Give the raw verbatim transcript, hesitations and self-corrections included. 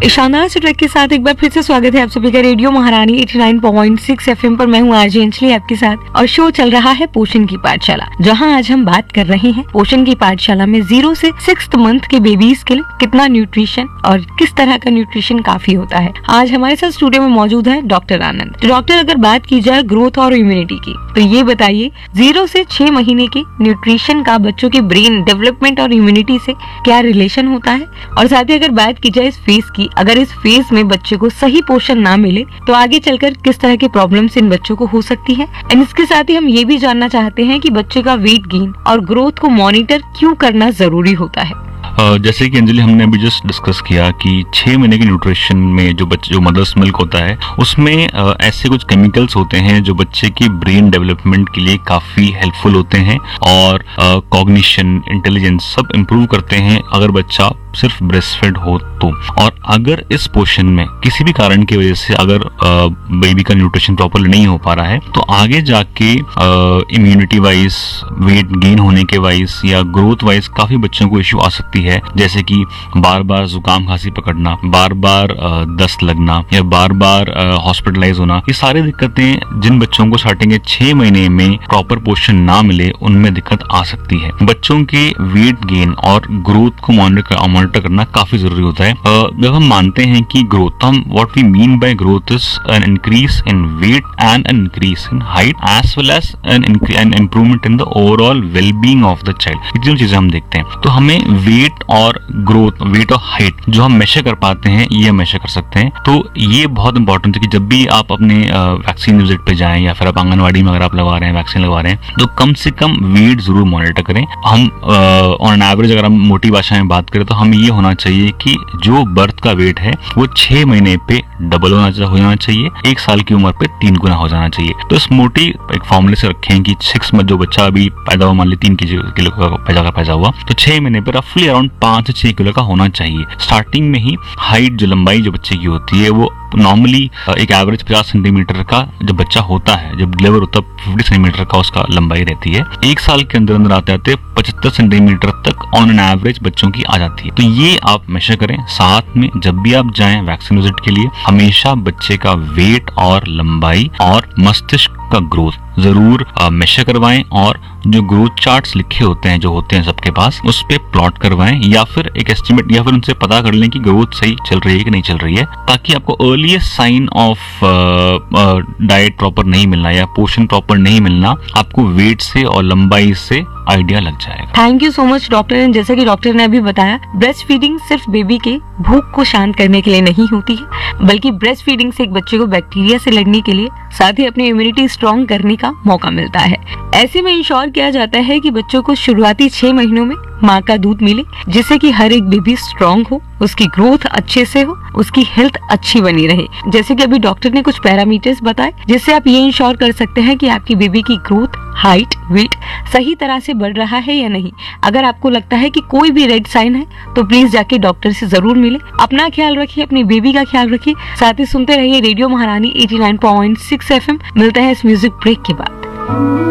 शानदार से ट्रैक के साथ एक बार फिर से स्वागत है आप सभी का रेडियो महारानी नवासी पॉइंट छह एफएम पर। मैं हूँ आरजे अंजलि आपके साथ और शो चल रहा है पोषण की पाठशाला, जहाँ आज हम बात कर रहे हैं पोषण की पाठशाला में जीरो से सिक्स्थ मंथ के बेबीज के लिए कितना न्यूट्रिशन और किस तरह का न्यूट्रिशन काफी होता है। आज हमारे साथ स्टूडियो में मौजूद है डॉक्टर आनंद। तो डॉक्टर, अगर बात की जाए ग्रोथ और इम्यूनिटी की, तो ये बताइए जीरो से छह महीने के न्यूट्रिशन का बच्चों के ब्रेन डेवलपमेंट और इम्यूनिटी से क्या रिलेशन होता है, और साथ ही अगर बात की जाए इस फेज की, अगर इस फेज में बच्चे को सही पोषण ना मिले तो आगे चलकर किस तरह के प्रॉब्लम्स इन बच्चों को हो सकती है। एंड इसके साथ ही हम ये भी जानना चाहते हैं कि बच्चे का वेट गेन और ग्रोथ को मॉनिटर क्यों करना जरूरी होता है। Uh, जैसे कि अंजलि हमने अभी जस्ट डिस्कस किया कि छह महीने के न्यूट्रिशन में जो बच्चे जो मदर्स मिल्क होता है उसमें uh, ऐसे कुछ केमिकल्स होते हैं जो बच्चे की ब्रेन डेवलपमेंट के लिए काफ़ी हेल्पफुल होते हैं और कॉग्निशन uh, इंटेलिजेंस सब इम्प्रूव करते हैं अगर बच्चा सिर्फ ब्रेस्ट फेड हो तो। और अगर इस पोषण में किसी भी कारण की वजह से अगर बेबी uh, का न्यूट्रिशन प्रॉपरली नहीं हो पा रहा है तो आगे जाके इम्यूनिटी वाइज, वेट गेन होने के वाइज या ग्रोथ वाइज काफ़ी बच्चों को इश्यू आ सकती है, जैसे कि बार बार जुकाम खांसी पकड़ना, बार बार दस्त लगना या बार बार हॉस्पिटलाइज होना। ये सारी दिक्कतें जिन बच्चों को स्टार्टिंग के छह महीने में प्रॉपर पोषण ना मिले उनमें दिक्कत आ सकती है। बच्चों के वेट गेन और ग्रोथ को मॉनिटर मॉनिटर करना काफी जरूरी होता है। जब हम मानते हैं कि ग्रोथ, हम what we mean by growth is an increase in wait and an increase in height as well as an improvement in the overall wellbeing of the child. ये तीनों चीजें हम देखते हैं। तो हमें वेट और ग्रोथ, वेट और हाइट जो हम मेजर कर पाते हैं ये हम मेजर कर सकते हैं। तो ये बहुत इंपॉर्टेंट है कि जब भी आप अपने वैक्सीन विजिट पे जाएं या फिर आप आंगनवाड़ी में अगर आप लगवा रहे हैं, वैक्सीन लगवा रहे हैं, तो कम से कम वेट जरूर मॉनिटर करें। हम ऑन एवरेज अगर हम मोटी भाषा में बात करें तो हम ये होना चाहिए कि जो बर्थ का वेट है वो छह महीने पे डबल होना हो जाना चाहिए, एक साल की उम्र पे तीन गुना हो जाना चाहिए। तो इस मोटी एक फॉर्मूले से रखें कि सिक्स मंथ जो बच्चा अभी पैदा हुआ, मान ली तीन किलो का पैदा पैदा हुआ, तो छह महीने पे रफली अराउंड पांच से छह किलो का होना चाहिए। स्टार्टिंग में ही हाइट, जो लंबाई जो बच्चे की होती है वो नॉर्मली एक एवरेज पचास सेंटीमीटर का जब बच्चा होता है, जब डिलीवर होता है पचास सेंटीमीटर का उसका लंबाई रहती है। एक साल के अंदर अंदर आते आते पचहत्तर सेंटीमीटर तक ऑन एन एवरेज बच्चों की आ जाती है। तो ये आप मेजर करें। साथ में जब भी आप जाएं वैक्सीन विजिट के लिए, हमेशा बच्चे का वेट और लंबाई और मस्तिष्क का ग्रोथ जरूर मेजर करवाएं और जो ग्रोथ चार्ट्स लिखे होते हैं जो होते हैं सबके पास, उस पे प्लॉट करवाएं या फिर एक एस्टिमेट या फिर उनसे पता कर लें कि ग्रोथ सही चल रही है कि नहीं चल रही है, ताकि आपको earliest sign of diet proper नहीं मिलना या पोषण प्रॉपर नहीं मिलना आपको वेट से और लंबाई से आइडिया लग जाएगा। Thank you so much doctor ने। जैसे कि डॉक्टर ने अभी बताया, ब्रेस्ट फीडिंग सिर्फ बेबी के भूख को शांत करने के लिए नहीं होती है, बल्कि ब्रेस्ट फीडिंग से एक बच्चे को बैक्टीरिया से लड़ने के लिए, साथ ही अपनी इम्यूनिटी स्ट्रॉन्ग करने का मौका मिलता है। ऐसे में इंश्योर किया जाता है कि बच्चों को शुरुआती छह महीनों में माँ का दूध मिले, जिससे कि हर एक बेबी स्ट्रॉन्ग हो, उसकी ग्रोथ अच्छे से हो, उसकी हेल्थ अच्छी बनी रहे। जैसे कि अभी डॉक्टर ने कुछ पैरामीटर्स बताए जिससे आप ये इंश्योर कर सकते हैं कि आपकी बेबी की ग्रोथ, हाइट, वेट सही तरह से बढ़ रहा है या नहीं। अगर आपको लगता है कि कोई भी रेड साइन है तो प्लीज जाके डॉक्टर से जरूर मिले। अपना ख्याल रखिए, अपनी बेबी का ख्याल रखिए। साथ ही सुनते रहिए रेडियो महारानी नवासी पॉइंट छह एफएम। मिलते हैं इस म्यूजिक ब्रेक के बाद।